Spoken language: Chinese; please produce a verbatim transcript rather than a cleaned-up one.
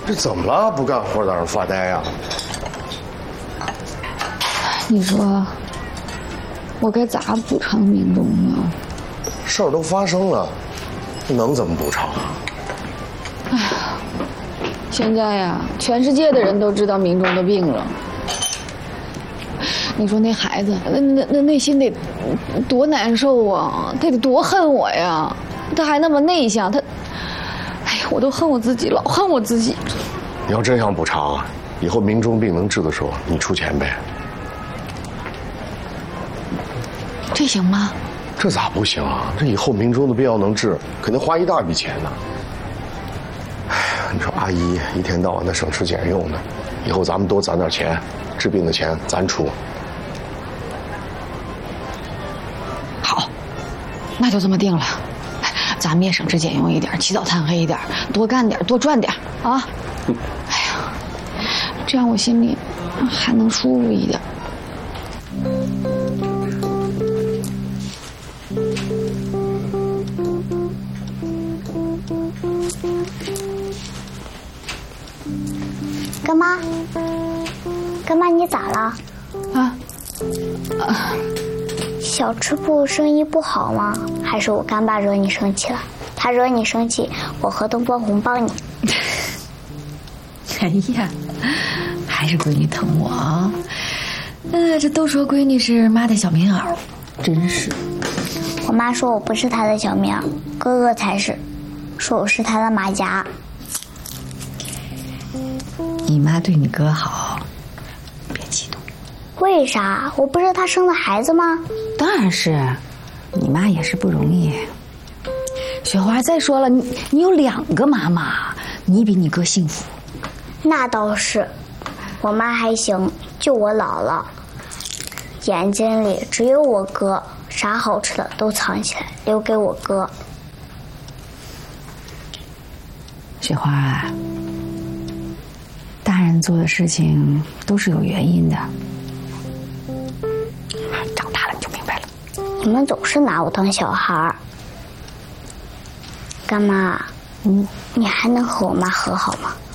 这怎么了？不干活在那发呆呀？ 你说，我该咋补偿明忠啊？ 事儿都发生了，能怎么补偿啊？ 哎呀，现在呀，全世界的人都知道明忠的病了。你说那孩子，那那那内心得多难受啊！他得多恨我呀！他还那么内向，他，哎呀，我都恨我自己，老恨我自己。 你要真想补偿啊，以后明忠病能治的时候，你出钱呗。 这行吗？ 这咋不行啊？这以后明忠的病要能治，肯定花一大笔钱呢。哎呀，你说阿姨一天到晚的省吃俭用的，以后咱们多攒点钱，治病的钱咱出。 好，那就这么定了。咱们也省吃俭用一点，起早贪黑一点，多干点，多赚点啊！嗯、哎呀，这样我心里还能舒服一点。 干妈，干妈，你咋了？啊？啊？小吃部生意不好吗？还是我干爸惹你生气了？他惹你生气，我和东方红帮你。 哎呀，还是闺女疼我啊！呃，这都说闺女是妈的小棉袄，真是。 我妈说我不是她的小棉袄，哥哥才是，说我是她的马甲。 你妈对你哥好，别嫉妒。 为啥？我不是她生的孩子吗？ 当然是，你妈也是不容易。雪花，再说了，你你有两个妈妈，你比你哥幸福。 那倒是，我妈还行，就我姥姥，眼睛里只有我哥，啥好吃的都藏起来，留给我哥。 雪花啊，大人做的事情都是有原因的。长大了你就明白了。 你们总是拿我当小孩儿。干妈，嗯，你还能和我妈和好吗？